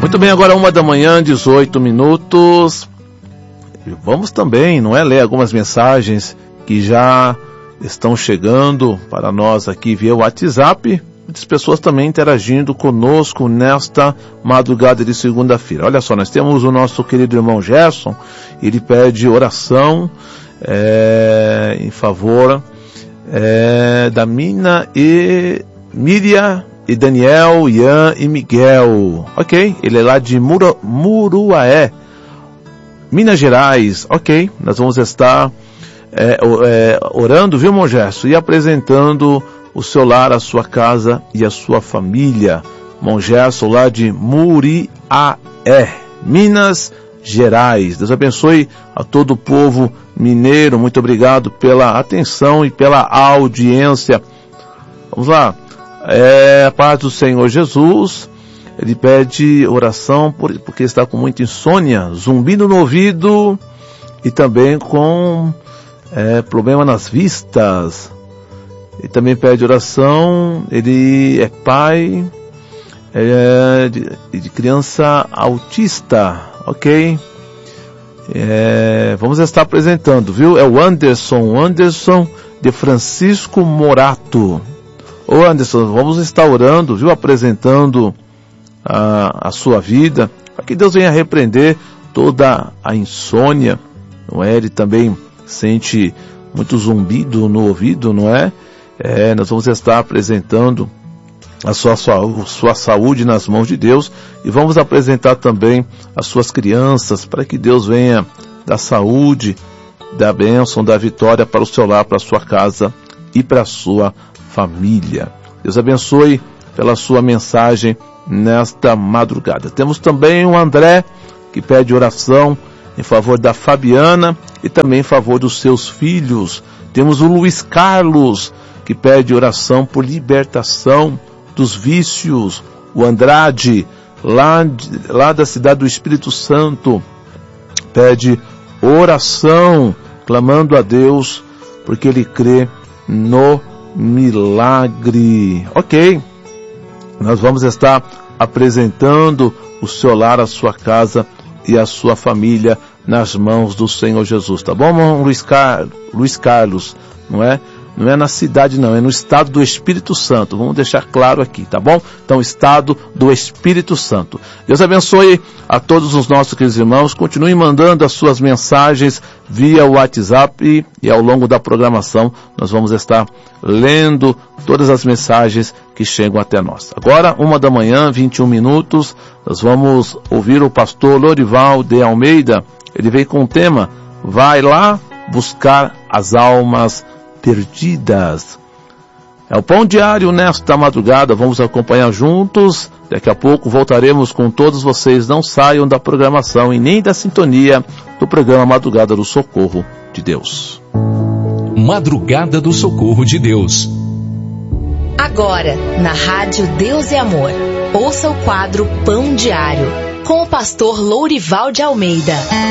Muito bem, agora 1h, 18 minutos. E vamos também, não é, ler algumas mensagens que já estão chegando para nós aqui via WhatsApp. Muitas pessoas também interagindo conosco nesta madrugada de segunda-feira. Olha só, nós temos o nosso querido irmão Gerson. Ele pede oração em favor da Mina e Miriam e Daniel, Ian e Miguel. Ok, ele é lá de Muruaé, Minas Gerais. Ok, nós vamos estar orando, viu, irmão Gerson? E apresentando o seu lar, a sua casa e a sua família. Irmão Gerson lá de Muriaé, Minas Gerais. Deus abençoe a todo o povo mineiro. Muito obrigado pela atenção e pela audiência. Vamos lá. A paz do Senhor Jesus. Ele pede oração porque está com muita insônia, zumbindo no ouvido e também com problema nas vistas. Ele também pede oração. Ele é pai de criança autista. Ok? Vamos estar apresentando, viu? É o Anderson de Francisco Morato. Ô Anderson, vamos estar orando, viu? Apresentando a sua vida, para que Deus venha repreender toda a insônia, não é? Ele também sente muito zumbido no ouvido, não é? Nós vamos estar apresentando a sua saúde nas mãos de Deus e vamos apresentar também as suas crianças, para que Deus venha dar saúde, dar bênção, dar vitória para o seu lar, para a sua casa e para a sua família. Deus abençoe pela sua mensagem nesta madrugada. Temos também o André, que pede oração em favor da Fabiana e também em favor dos seus filhos. Temos o Luiz Carlos, que pede oração por libertação dos vícios. O Andrade, lá da cidade do Espírito Santo, pede oração, clamando a Deus, porque ele crê no milagre. Ok, nós vamos estar apresentando o seu lar, a sua casa e a sua família nas mãos do Senhor Jesus, tá bom, irmão Luiz Carlos? Não é na cidade não, é no estado do Espírito Santo. Vamos deixar claro aqui, tá bom? Então, estado do Espírito Santo. Deus abençoe a todos os nossos queridos irmãos. Continuem mandando as suas mensagens via WhatsApp e ao longo da programação nós vamos estar lendo todas as mensagens que chegam até nós. Agora, 1h, 21 minutos, nós vamos ouvir o pastor Lorival de Almeida. Ele vem com o tema: vai lá buscar as almas perdidas. É o Pão Diário nesta madrugada, vamos acompanhar juntos. Daqui a pouco voltaremos com todos vocês. Não saiam da programação e nem da sintonia do programa Madrugada do Socorro de Deus. Madrugada do Socorro de Deus. Agora, na Rádio Deus é Amor, ouça o quadro Pão Diário, com o pastor Lourival de Almeida.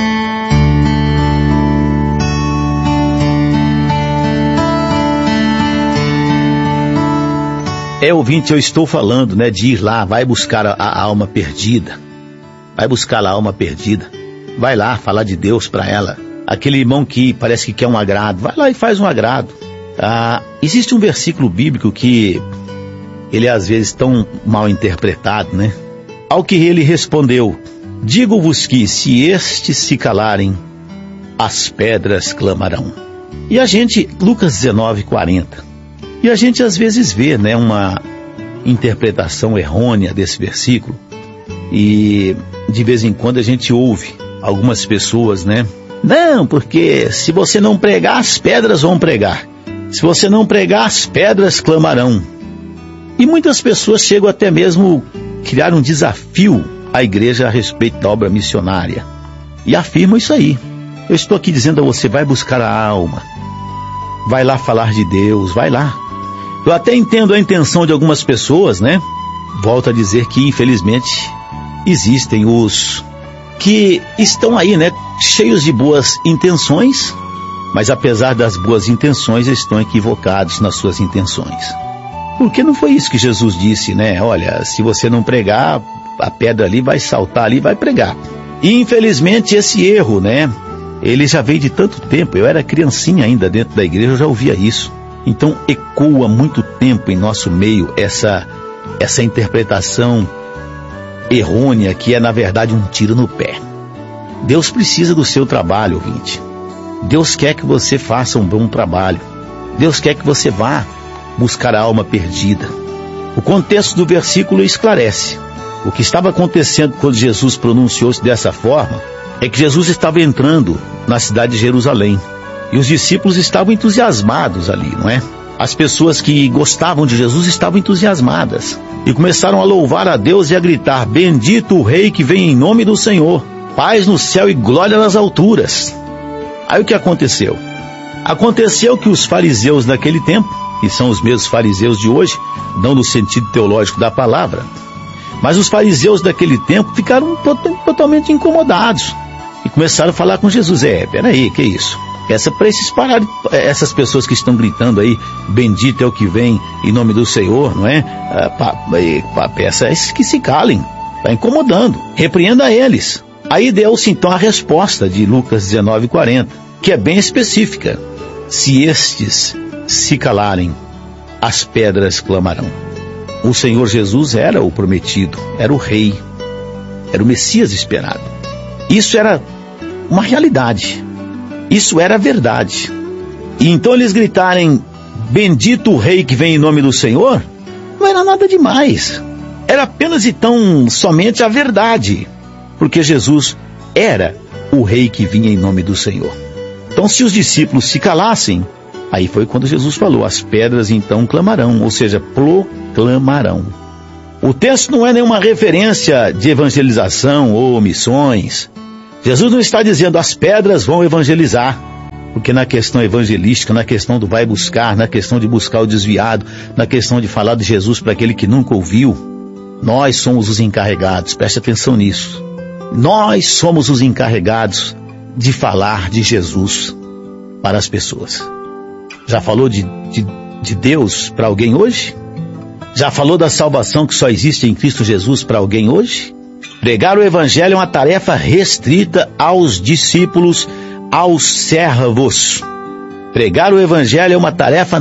Ouvinte, eu estou falando, de ir lá, vai buscar a alma perdida. Vai buscar a alma perdida. Vai lá falar de Deus para ela. Aquele irmão que parece que quer um agrado, vai lá e faz um agrado. Existe um versículo bíblico que ele é às vezes tão mal interpretado, Ao que ele respondeu: digo-vos que se estes se calarem, as pedras clamarão. E a gente, Lucas 19:40. E a gente às vezes vê, uma interpretação errônea desse versículo. E de vez em quando a gente ouve algumas pessoas, não, porque se você não pregar, as pedras vão pregar. Se você não pregar, as pedras clamarão. E muitas pessoas chegam até mesmo a criar um desafio à igreja a respeito da obra missionária. E afirmam isso aí. Eu estou aqui dizendo a você, vai buscar a alma. Vai lá falar de Deus, vai lá. Eu até entendo a intenção de algumas pessoas, Volto a dizer que, infelizmente, existem os que estão aí, cheios de boas intenções, mas apesar das boas intenções, estão equivocados nas suas intenções. Porque não foi isso que Jesus disse, Olha, se você não pregar, a pedra ali, vai saltar ali, vai pregar. E infelizmente esse erro, né, ele já veio de tanto tempo. Eu era criancinha ainda dentro da igreja, eu já ouvia isso. Então ecoa muito tempo em nosso meio essa interpretação errônea, que é na verdade um tiro no pé. Deus precisa do seu trabalho, ouvinte. Deus quer que você faça um bom trabalho. Deus quer que você vá buscar a alma perdida. O contexto do versículo esclarece. O que estava acontecendo quando Jesus pronunciou-se dessa forma é que Jesus estava entrando na cidade de Jerusalém. E os discípulos estavam entusiasmados ali, não é? As pessoas que gostavam de Jesus estavam entusiasmadas. E começaram a louvar a Deus e a gritar: bendito o Rei que vem em nome do Senhor. Paz no céu e glória nas alturas. Aí o que aconteceu? Aconteceu que os fariseus daquele tempo, que são os mesmos fariseus de hoje, não no sentido teológico da palavra, mas os fariseus daquele tempo ficaram totalmente incomodados e começaram a falar com Jesus: peraí, que isso? Para esses pararem, essas pessoas que estão gritando aí, bendito é o que vem em nome do Senhor, não é? Peça que se calem, está incomodando, repreenda eles. Aí deu-se então a resposta de Lucas 19:40, que é bem específica: se estes se calarem, as pedras clamarão. O Senhor Jesus era o prometido, era o Rei, era o Messias esperado. Isso era uma realidade, isso era verdade. E então eles gritarem: bendito o Rei que vem em nome do Senhor, não era nada demais. Era apenas então somente a verdade, porque Jesus era o Rei que vinha em nome do Senhor. Então, se os discípulos se calassem, aí foi quando Jesus falou: as pedras então clamarão, ou seja, proclamarão. O texto não é nenhuma referência de evangelização ou missões. Jesus não está dizendo as pedras vão evangelizar, porque na questão evangelística, na questão do vai buscar, na questão de buscar o desviado, na questão de falar de Jesus para aquele que nunca ouviu, nós somos os encarregados, preste atenção nisso. Nós somos os encarregados de falar de Jesus para as pessoas. Já falou de Deus para alguém hoje? Já falou da salvação que só existe em Cristo Jesus para alguém hoje? Pregar o Evangelho é uma tarefa restrita aos discípulos, aos servos. Pregar o Evangelho é uma tarefa